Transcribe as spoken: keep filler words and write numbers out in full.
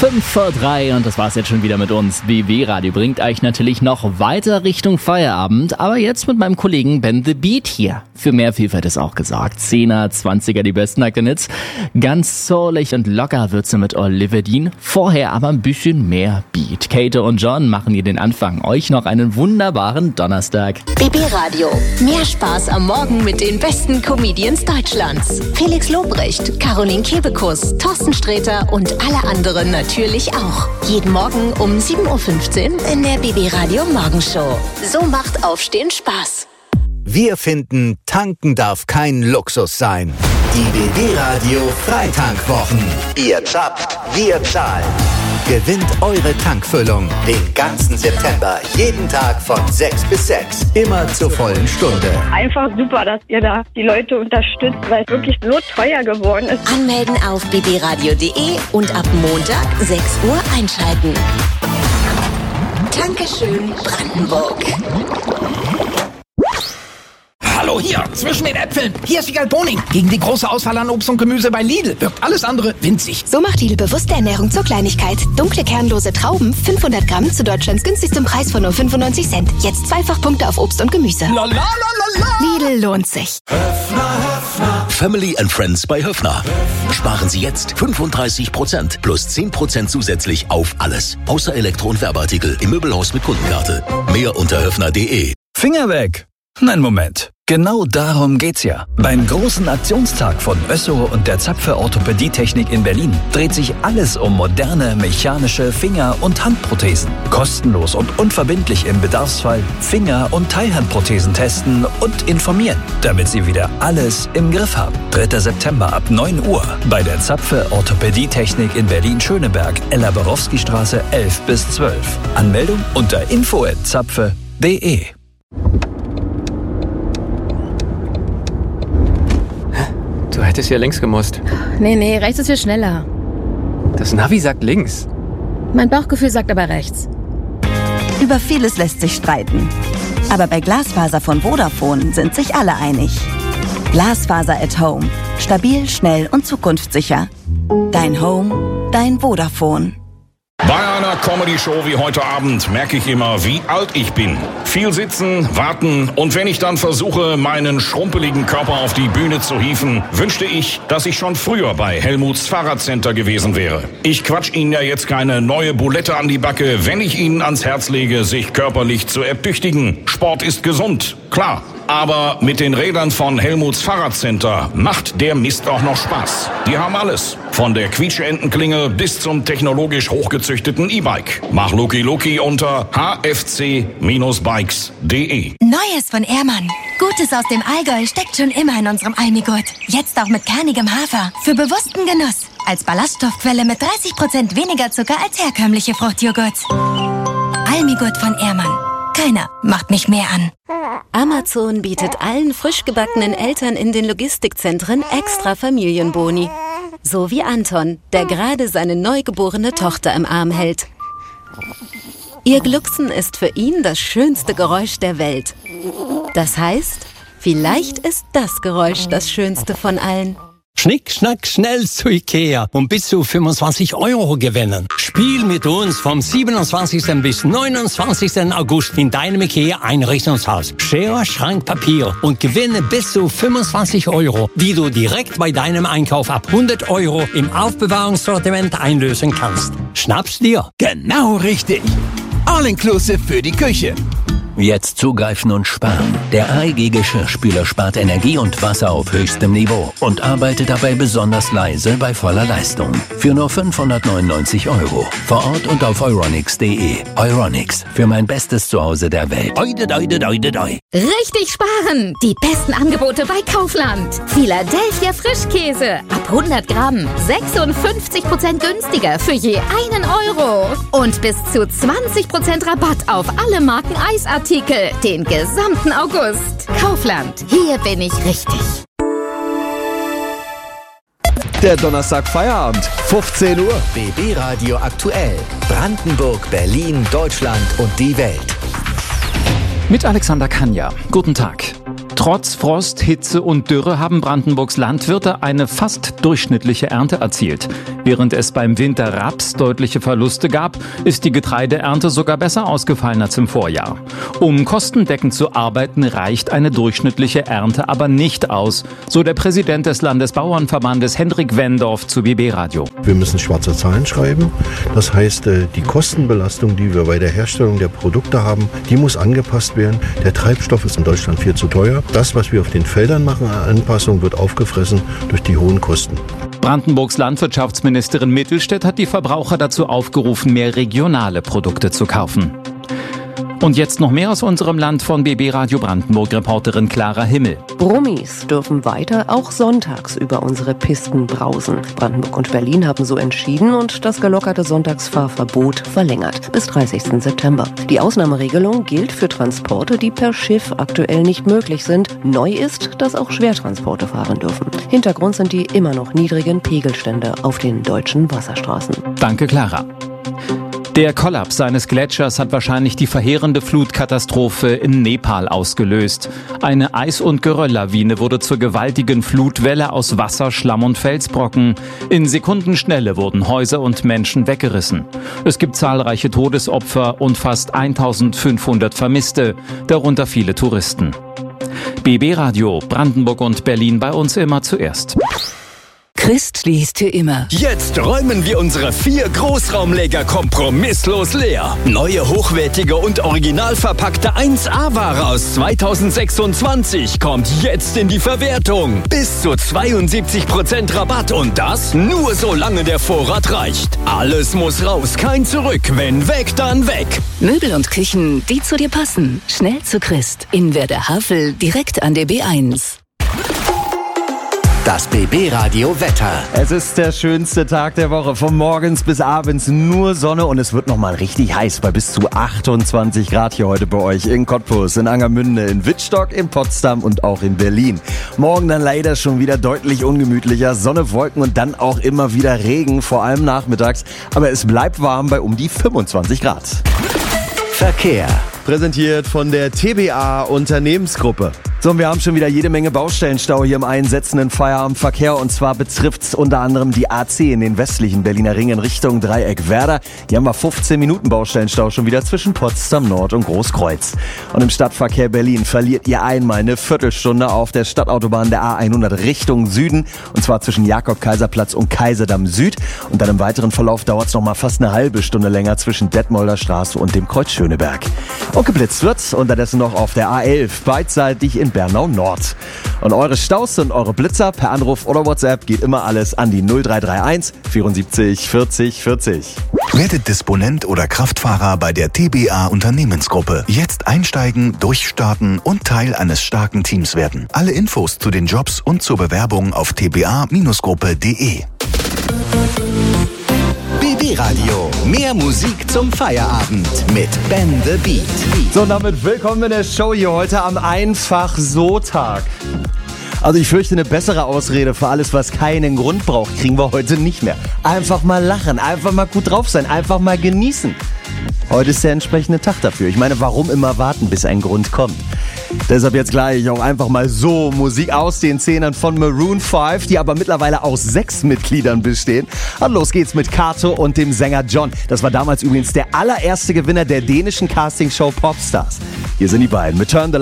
fünf vor drei und das war's jetzt schon wieder mit uns. B B Radio bringt euch natürlich noch weiter Richtung Feierabend, aber jetzt mit meinem Kollegen Ben The Beat hier. Für mehr Vielfalt ist auch gesagt. Zehner, Zwanziger, die besten Hits. Ganz soulig und locker wird's mit Oliver Dean. Vorher aber ein bisschen mehr Beat. Kate und John machen hier den Anfang. Euch noch einen wunderbaren Donnerstag. B B Radio. Mehr Spaß am Morgen mit den besten Comedians Deutschlands. Felix Lobrecht, Caroline Kebekus, Thorsten Sträter und alle anderen natürlich auch. Jeden Morgen um sieben Uhr fünfzehn in der B B Radio Morgenshow. So macht Aufstehen Spaß. Wir finden, tanken darf kein Luxus sein. Die B B Radio Freitankwwochen. Ihr zappt, wir zahlen. Gewinnt eure Tankfüllung den ganzen September, jeden Tag von sechs bis sechs, immer zur vollen Stunde. Einfach super, dass ihr da die Leute unterstützt, weil es wirklich so teuer geworden ist. Anmelden auf b b radio punkt de und ab Montag sechs Uhr einschalten. Dankeschön, Brandenburg. Hallo hier, zwischen den Äpfeln. Hier ist Wiegald Boning. Gegen die große Auswahl an Obst und Gemüse bei Lidl wirkt alles andere winzig. So macht Lidl bewusste Ernährung zur Kleinigkeit. Dunkle, kernlose Trauben, fünfhundert Gramm zu Deutschlands günstigstem Preis von nur fünfundneunzig Cent. Jetzt zweifach Punkte auf Obst und Gemüse. La, la, la, la, la. Lidl lohnt sich. Höfner, Höfner. Family and Friends bei Höfner. Sparen Sie jetzt fünfunddreißig Prozent plus zehn Prozent zusätzlich auf alles. Außer Elektro- und Werbeartikel im Möbelhaus mit Kundenkarte. Mehr unter höfner punkt de. Finger weg. Nein, Moment. Genau darum geht's ja. Beim großen Aktionstag von Össo und der Zapfe Orthopädietechnik in Berlin dreht sich alles um moderne mechanische Finger- und Handprothesen. Kostenlos und unverbindlich im Bedarfsfall Finger- und Teilhandprothesen testen und informieren, damit Sie wieder alles im Griff haben. dritter September ab neun Uhr bei der Zapfe Orthopädietechnik in Berlin-Schöneberg, Ella-Borowski-Straße elf bis zwölf. Anmeldung unter info at zapfe punkt de. Du hättest ja links gemusst. Nee, nee, rechts ist viel schneller. Das Navi sagt links. Mein Bauchgefühl sagt aber rechts. Über vieles lässt sich streiten. Aber bei Glasfaser von Vodafone sind sich alle einig. Glasfaser at Home. Stabil, schnell und zukunftssicher. Dein Home, dein Vodafone. Bei einer Comedy-Show wie heute Abend merke ich immer, wie alt ich bin. Viel sitzen, warten und wenn ich dann versuche, meinen schrumpeligen Körper auf die Bühne zu hieven, wünschte ich, dass ich schon früher bei Helmuts Fahrradcenter gewesen wäre. Ich quatsch Ihnen ja jetzt keine neue Bulette an die Backe, wenn ich Ihnen ans Herz lege, sich körperlich zu ertüchtigen. Sport ist gesund, klar. Aber mit den Rädern von Helmuts Fahrradcenter macht der Mist auch noch Spaß. Die haben alles. Von der Quietscheentenklingel bis zum technologisch hochgezüchteten E-Bike. Mach Luki Luki unter h f c Bindestrich bikes punkt de. Neues von Ehrmann. Gutes aus dem Allgäu steckt schon immer in unserem Almigurt. Jetzt auch mit kernigem Hafer. Für bewussten Genuss. Als Ballaststoffquelle mit dreißig Prozent weniger Zucker als herkömmliche Fruchtjoghurt. Almigurt von Ehrmann. Keiner macht mich mehr an. Amazon bietet allen frisch gebackenen Eltern in den Logistikzentren extra Familienboni. So wie Anton, der gerade seine neugeborene Tochter im Arm hält. Ihr Glucksen ist für ihn das schönste Geräusch der Welt. Das heißt, vielleicht ist das Geräusch das schönste von allen. Schnick, schnack, schnell zu Ikea und bis zu fünfundzwanzig Euro gewinnen. Spiel mit uns vom siebenundzwanzigsten bis neunundzwanzigsten August in deinem Ikea-Einrichtungshaus. Schere, Schrank, Papier und gewinne bis zu fünfundzwanzig Euro, die du direkt bei deinem Einkauf ab hundert Euro im Aufbewahrungssortiment einlösen kannst. Schnapp's dir. Genau richtig. All-inclusive für die Küche. Jetzt zugreifen und sparen. Der A E G Geschirrspüler spart Energie und Wasser auf höchstem Niveau und arbeitet dabei besonders leise bei voller Leistung. Für nur fünfhundertneunundneunzig Euro. Vor Ort und auf euronics punkt de. Euronics, für mein bestes Zuhause der Welt. Oide, oide, oide, oide. Richtig sparen! Die besten Angebote bei Kaufland. Philadelphia Frischkäse. Ab hundert Gramm. sechsundfünfzig Prozent günstiger für je einen Euro. Und bis zu zwanzig Prozent Rabatt auf alle Marken Eisartikel. Den gesamten August. Kaufland. Hier bin ich richtig. Der Donnerstag Feierabend, fünfzehn Uhr. B B Radio aktuell. Brandenburg, Berlin, Deutschland und die Welt. Mit Alexander Kanja. Guten Tag. Trotz Frost, Hitze und Dürre haben Brandenburgs Landwirte eine fast durchschnittliche Ernte erzielt. Während es beim Winterraps deutliche Verluste gab, ist die Getreideernte sogar besser ausgefallen als im Vorjahr. Um kostendeckend zu arbeiten, reicht eine durchschnittliche Ernte aber nicht aus, so der Präsident des Landesbauernverbandes Hendrik Wendorf zu B B Radio. Wir müssen schwarze Zahlen schreiben. Das heißt, die Kostenbelastung, die wir bei der Herstellung der Produkte haben, die muss angepasst werden. Der Treibstoff ist in Deutschland viel zu teuer. Das, was wir auf den Feldern machen, an Anpassung, wird aufgefressen durch die hohen Kosten. Brandenburgs Landwirtschaftsministerin Mittelstädt hat die Verbraucher dazu aufgerufen, mehr regionale Produkte zu kaufen. Und jetzt noch mehr aus unserem Land von B B Radio Brandenburg-Reporterin Clara Himmel. Brummis dürfen weiter auch sonntags über unsere Pisten brausen. Brandenburg und Berlin haben so entschieden und das gelockerte Sonntagsfahrverbot verlängert bis dreißigsten September. Die Ausnahmeregelung gilt für Transporte, die per Schiff aktuell nicht möglich sind. Neu ist, dass auch Schwertransporte fahren dürfen. Hintergrund sind die immer noch niedrigen Pegelstände auf den deutschen Wasserstraßen. Danke, Clara. Der Kollaps eines Gletschers hat wahrscheinlich die verheerende Flutkatastrophe in Nepal ausgelöst. Eine Eis- und Gerölllawine wurde zur gewaltigen Flutwelle aus Wasser, Schlamm und Felsbrocken. In Sekundenschnelle wurden Häuser und Menschen weggerissen. Es gibt zahlreiche Todesopfer und fast eintausendfünfhundert Vermisste, darunter viele Touristen. B B Radio, Brandenburg und Berlin, bei uns immer zuerst. Christ liest für immer. Jetzt räumen wir unsere vier Großraumleger kompromisslos leer. Neue, hochwertige und original verpackte eins A-Ware aus zweitausendsechsundzwanzig kommt jetzt in die Verwertung. Bis zu zweiundsiebzig Prozent Rabatt und das nur solange der Vorrat reicht. Alles muss raus, kein Zurück. Wenn weg, dann weg. Möbel und Küchen, die zu dir passen. Schnell zu Christ. In Werder-Havel, direkt an der B eins. Das B B Radio Wetter. Es ist der schönste Tag der Woche. Von morgens bis abends nur Sonne und es wird nochmal richtig heiß bei bis zu achtundzwanzig Grad hier heute bei euch in Cottbus, in Angermünde, in Wittstock, in Potsdam und auch in Berlin. Morgen dann leider schon wieder deutlich ungemütlicher. Sonne, Wolken und dann auch immer wieder Regen, vor allem nachmittags. Aber es bleibt warm bei um die fünfundzwanzig Grad. Verkehr. Präsentiert von der T B A Unternehmensgruppe. So, und wir haben schon wieder jede Menge Baustellenstau hier im einsetzenden Feierabendverkehr. Und zwar betrifft es unter anderem die A zehn in den westlichen Berliner Ring in Richtung Dreieck Werder. Hier haben wir fünfzehn Minuten Baustellenstau schon wieder zwischen Potsdam Nord und Großkreuz. Und im Stadtverkehr Berlin verliert ihr einmal eine Viertelstunde auf der Stadtautobahn der A hundert Richtung Süden. Und zwar zwischen Jakob-Kaiser-Platz und Kaiserdamm Süd. Und dann im weiteren Verlauf dauert es noch mal fast eine halbe Stunde länger zwischen Detmolder Straße und dem Kreuz Schöneberg. Und geblitzt wird unterdessen noch auf der A elf, beidseitig in Bernau Nord. Und eure Staus und eure Blitzer per Anruf oder WhatsApp geht immer alles an die null drei drei eins vierundsiebzig vierzig vierzig. Werdet Disponent oder Kraftfahrer bei der T B A Unternehmensgruppe. Jetzt einsteigen, durchstarten und Teil eines starken Teams werden. Alle Infos zu den Jobs und zur Bewerbung auf t b a Gruppe punkt d e. B B Radio. Mehr Musik zum Feierabend mit Ben the Beat. So, und damit willkommen in der Show hier heute am Einfach-So-Tag. Also ich fürchte, eine bessere Ausrede für alles, was keinen Grund braucht, kriegen wir heute nicht mehr. Einfach mal lachen, einfach mal gut drauf sein, einfach mal genießen. Heute ist der entsprechende Tag dafür. Ich meine, warum immer warten, bis ein Grund kommt? Deshalb jetzt gleich auch einfach mal so Musik aus den Zehnern von Maroon fünf, die aber mittlerweile aus sechs Mitgliedern bestehen. Und los geht's mit Kato und dem Sänger John. Das war damals übrigens der allererste Gewinner der dänischen Castingshow Popstars. Hier sind die beiden mit Turn the